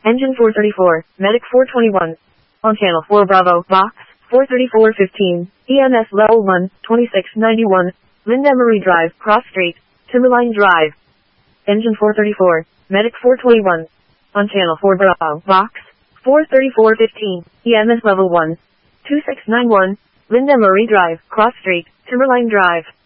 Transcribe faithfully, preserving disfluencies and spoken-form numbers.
Engine four thirty-four, Medic four twenty-one. On channel four Bravo, box, four thirty-four fifteen, E M S level one, twenty-six ninety-one, Linda Marie Drive, Cross Street, Timberline Drive. Engine four thirty-four, Medic four twenty-one. On channel four Bravo, box, four thirty-four fifteen, E M S level one, two six nine one, Linda Marie Drive, Cross Street, Timberline Drive.